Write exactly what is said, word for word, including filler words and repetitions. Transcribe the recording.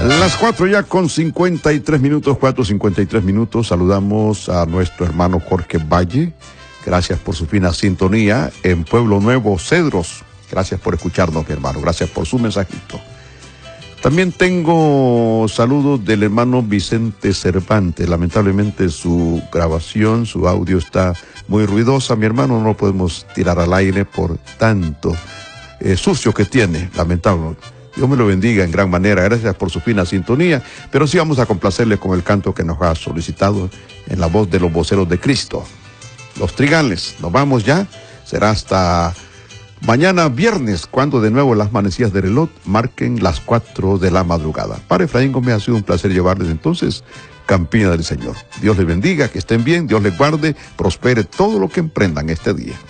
Las cuatro ya con cincuenta y tres minutos, cuatro cincuenta y tres minutos. Saludamos a nuestro hermano Jorge Valle. Gracias por su fina sintonía en Pueblo Nuevo, Cedros. Gracias por escucharnos, mi hermano. Gracias por su mensajito. También tengo saludos del hermano Vicente Cervantes. Lamentablemente su grabación, su audio está muy ruidosa. Mi hermano, no lo podemos tirar al aire por tanto eh, sucio que tiene, lamentablemente. Dios me lo bendiga en gran manera. Gracias por su fina sintonía. Pero sí vamos a complacerle con el canto que nos ha solicitado en la voz de los voceros de Cristo. Los Trigales. Nos vamos ya. Será hasta mañana viernes, cuando de nuevo las manecillas de reloj marquen las cuatro de la madrugada. Para Efraín Gómez, ha sido un placer llevarles entonces Campiña del Señor. Dios les bendiga, que estén bien, Dios les guarde, prospere todo lo que emprendan este día.